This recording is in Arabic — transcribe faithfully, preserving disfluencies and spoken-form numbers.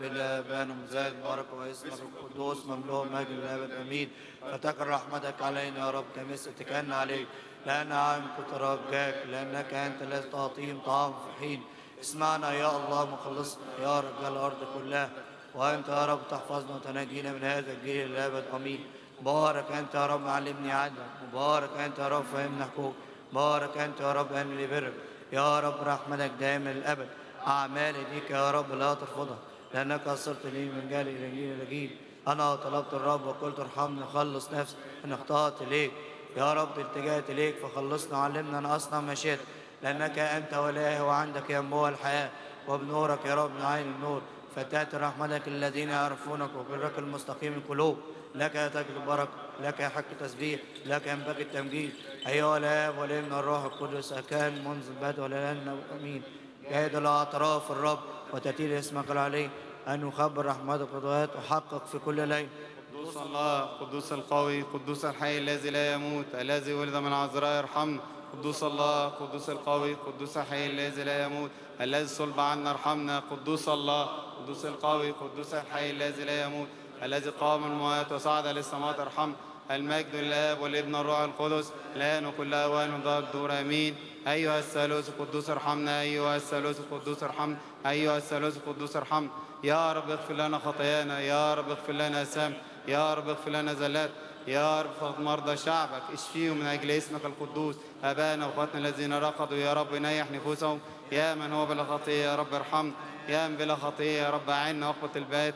بالآبان ومزاج بارك واسمك القدوس مملوء مجد الأبد أمين. فتكن رحمتك علينا يا رب كمثل اتكلنا عليك، لأن عامك ترجاك، لأنك أنت الذي تعطيهم طعام في حين. اسمعنا يا الله مخلصنا يا رجال الأرض كلها، وأنت يا رب تحفظنا وتنجينا من هذا الجيل الأبد أمين. مبارك أنت يا رب علمني عدلا، مبارك أنت يا رب فهمنا حقوق، مبارك أنت يا رب أني برك يا رب رحمتك دائما للأبد. أعمالي ليك يا رب لا ترفضها، لأنك أصرت لي من جال إلى جيل إلى جيل. أنا طلبت الرب وقلت ارحمني خلص نفسي، أنا اخطأت إليك يا رب، التجأت إليك فخلصنا وعلمنا أن أصنع ما شئت، لأنك أنت وإلهي وعندك ينبوع الحياة، وبنورك يا رب من عين النور. فتأتي رحمتك الذين يعرفونك وبرك المستقيم القلوب. لك تجد بركة، لك يحق تسبيح، لك ينبغي التمجيد أيها الآب والابن والروح القدس، كان منذ البدء والآن أمين. جاهد الأطراف الرب وتأتي اسمك العلي، أن يخبر رحمتك وقضاءات وحقق في كل ليل. قدوس الله، قدوس القوي، قدوس الحي الذي لا يموت، الذي ولد من عذراء ارحمنا. قدوس الله، قدوس القوي، قدوس الحي الذي لا يموت، الذي صلب عنا ارحمنا. قدوس الله، قدوس القوي، قدوس الحي الذي لا يموت، الذي قام من الموات وصعد للسماوات ارحمنا. المجد للآب والابن والروح القدس الآن وكل أوان وظهر الدور آمين. أيها الثالوث القدوس ارحمنا، أيها الثالوث القدوس ارحمنا، أيها الثالوث القدوس ارحمنا. يا رب اغفر لنا خطايانا، يا رب اغفر لنا أثام، يا رب اغفر لنا زلات، يا رب فضل مرضى شعبك، اشفيهم من أجل اسمك القدوس. أبانا وأخواتنا الذين رقدوا يا رب نيح نفوسهم. يا من هو بلا خطية يا رب ارحمنا، يا من بلا خطية يا رب أعنا واقبة البات.